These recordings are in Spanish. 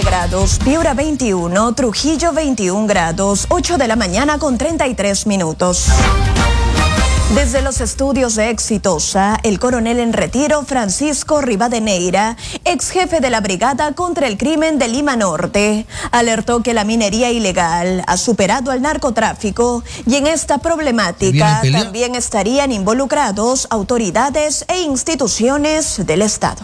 13 grados, Piura 21, Trujillo 21 grados, 8 de la mañana con 33 minutos. Desde los estudios de Exitosa, el coronel en retiro Francisco Rivadeneira, ex jefe de la Brigada contra el Crimen de Lima Norte, alertó que la minería ilegal ha superado al narcotráfico y en esta problemática también estarían involucrados autoridades e instituciones del Estado.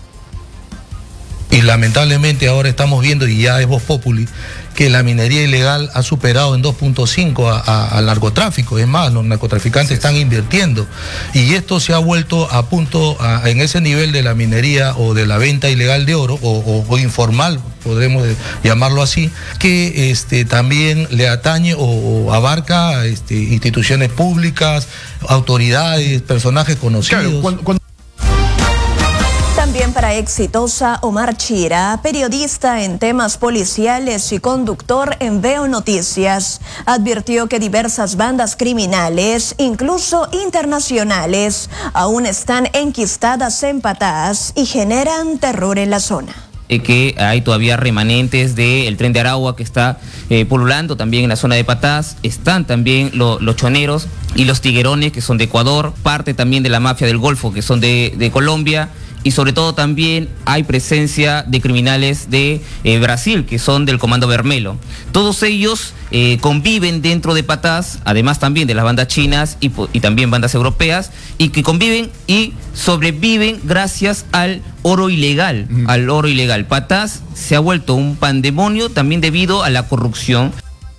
Y lamentablemente ahora estamos viendo, y ya es voz populi, que la minería ilegal ha superado en 2.5 al narcotráfico. Es más, los narcotraficantes están invirtiendo. Y esto se ha vuelto a punto, en ese nivel de la minería o de la venta ilegal de oro, o informal, podremos llamarlo así, que también le atañe o abarca instituciones públicas, autoridades, personajes conocidos. Claro, También para Exitosa, Omar Chira, periodista en temas policiales y conductor en Veo Noticias, advirtió que diversas bandas criminales, incluso internacionales, aún están enquistadas en Patás y generan terror en la zona. Que hay todavía remanentes del Tren de Aragua que está pululando también en la zona de Patás. Están también los choneros y los tiguerones que son de Ecuador, parte también de la mafia del Golfo que son de Colombia. Y sobre todo también hay presencia de criminales de Brasil, que son del Comando Vermelo. Todos ellos conviven dentro de Patás, además también de las bandas chinas y también bandas europeas, y que conviven y sobreviven gracias al oro ilegal, Patás se ha vuelto un pandemonio también debido a la corrupción.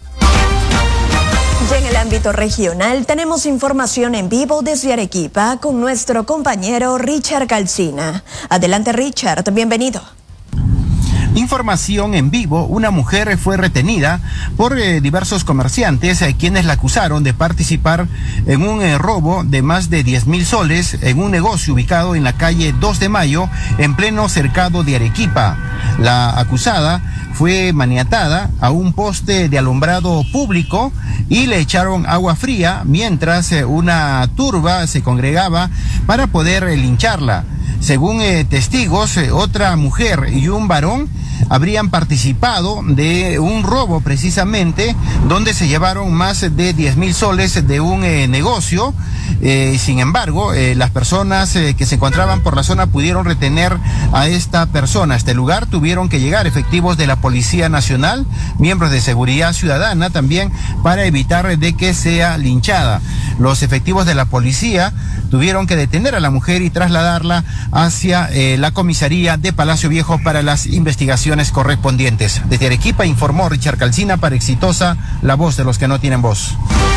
Y en el ámbito regional tenemos información en vivo desde Arequipa con nuestro compañero Richard Calcina. Adelante Richard, bienvenido. Información en vivo, una mujer fue retenida por diversos comerciantes quienes la acusaron de participar en un robo de más de 10.000 soles en un negocio ubicado en la calle 2 de Mayo en pleno cercado de Arequipa. La acusada fue maniatada a un poste de alumbrado público y le echaron agua fría mientras una turba se congregaba para poder lincharla. Según testigos, otra mujer y un varón habrían participado de un robo precisamente donde se llevaron más de 10.000 soles de un negocio. Sin embargo, las personas que se encontraban por la zona pudieron retener a esta persona. A este lugar tuvieron que llegar efectivos de la Policía Nacional, miembros de Seguridad Ciudadana también, para evitar de que sea linchada. Los efectivos de la policía tuvieron que detener a la mujer y trasladarla hacia la comisaría de Palacio Viejo para las investigaciones correspondientes. Desde Arequipa informó Richard Calcina para Exitosa, la voz de los que no tienen voz.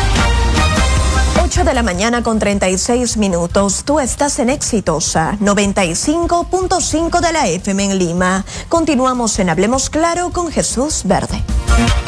8 de la mañana con 36 minutos. Tú estás en Exitosa, 95.5 de la FM en Lima. Continuamos en Hablemos Claro con Jesús Verde.